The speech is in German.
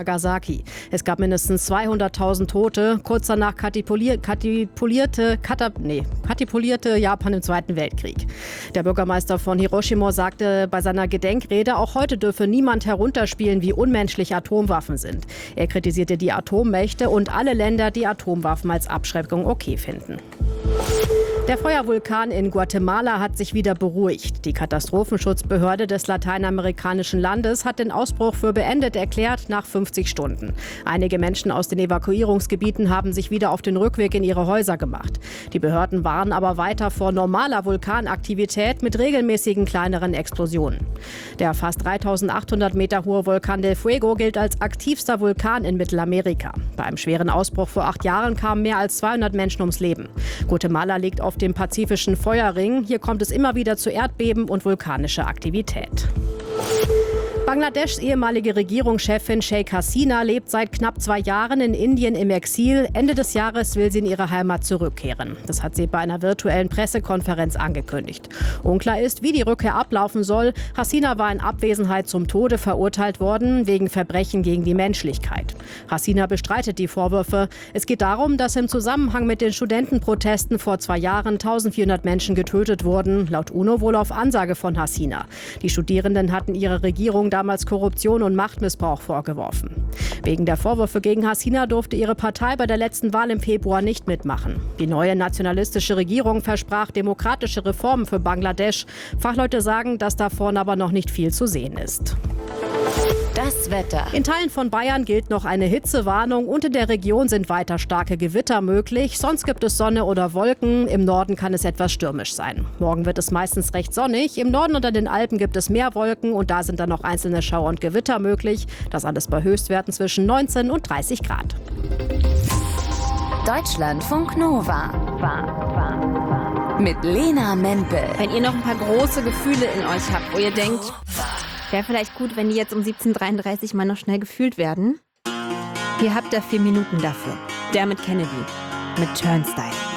Nagasaki. Es gab mindestens 200.000 Tote. Kurz danach katipulierte Japan im Zweiten Weltkrieg. Der Bürgermeister von Hiroshima sagte bei seiner Gedenkrede, auch heute dürfe niemand herunterspielen, wie unmenschlich Atomwaffen sind. Er kritisierte die Atommächte und alle Länder, die Atomwaffen als Abschreckung okay finden. Der Feuervulkan in Guatemala hat sich wieder beruhigt. Die Katastrophenschutzbehörde des lateinamerikanischen Landes hat den Ausbruch für beendet erklärt nach 50 Stunden. Einige Menschen aus den Evakuierungsgebieten haben sich wieder auf den Rückweg in ihre Häuser gemacht. Die Behörden warnen aber weiter vor normaler Vulkanaktivität mit regelmäßigen kleineren Explosionen. Der fast 3.800 Meter hohe Vulkan del Fuego gilt als aktivster Vulkan in Mittelamerika. Bei einem schweren Ausbruch vor 8 Jahren kamen mehr als 200 Menschen ums Leben. Guatemala liegt auf dem pazifischen Feuerring. Hier kommt es immer wieder zu Erdbeben und vulkanischer Aktivität. Bangladeschs ehemalige Regierungschefin Sheikh Hasina lebt seit knapp 2 Jahren in Indien im Exil. Ende des Jahres will sie in ihre Heimat zurückkehren. Das hat sie bei einer virtuellen Pressekonferenz angekündigt. Unklar ist, wie die Rückkehr ablaufen soll. Hasina war in Abwesenheit zum Tode verurteilt worden, wegen Verbrechen gegen die Menschlichkeit. Hasina bestreitet die Vorwürfe. Es geht darum, dass im Zusammenhang mit den Studentenprotesten vor 2 Jahren 1400 Menschen getötet wurden, laut UNO wohl auf Ansage von Hasina. Die Studierenden hatten ihre Regierung damals Korruption und Machtmissbrauch vorgeworfen. Wegen der Vorwürfe gegen Hasina durfte ihre Partei bei der letzten Wahl im Februar nicht mitmachen. Die neue nationalistische Regierung versprach demokratische Reformen für Bangladesch. Fachleute sagen, dass davon aber noch nicht viel zu sehen ist. Das Wetter. In Teilen von Bayern gilt noch eine Hitzewarnung und in der Region sind weiter starke Gewitter möglich. Sonst gibt es Sonne oder Wolken. Im Norden kann es etwas stürmisch sein. Morgen wird es meistens recht sonnig. Im Norden und an den Alpen gibt es mehr Wolken und da sind dann noch einzelne Schauer und Gewitter möglich. Das alles bei Höchstwerten zwischen 19 und 30 Grad. Deutschlandfunk Nova. Mit Lena Mempel. Wenn ihr noch ein paar große Gefühle in euch habt, wo ihr denkt, wäre vielleicht gut, wenn die jetzt um 17:33 Uhr mal noch schnell gefühlt werden. Ihr habt da 4 Minuten dafür. Der mit Kennedy. Mit Turnstile.